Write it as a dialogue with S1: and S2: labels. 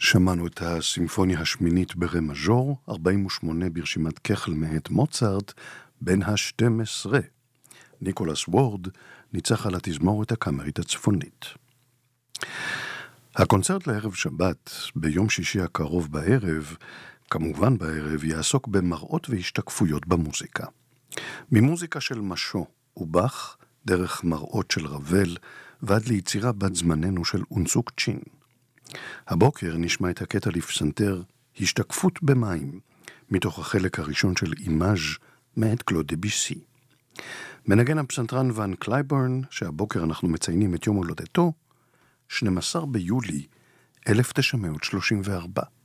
S1: שמענו את הסימפוניה השמינית ברה מז'ור, 48 ברשימת כחל מאת מוצרט, בן ה-12. ניקולס וורד ניצח על התזמורת הקאמרית הצפונית. הקונצרט לערב שבת ביום שישי הקרוב בערב, כמובן בערב, יעסוק במראות והשתקפויות במוזיקה. ממוזיקה של משו ובח, דרך מראות של רבל, ועד ליצירה בת זמננו של אונסוק צ'ין. הבוקר נשמע את הקטע לפסנתר השתקפות במים, מתוך החלק הראשון של אימאז' מאת קלוד דביסי. מנגן הפסנתרן ון קלייברן, שהבוקר אנחנו מציינים את יום הולדתו, 12 ביולי 1934.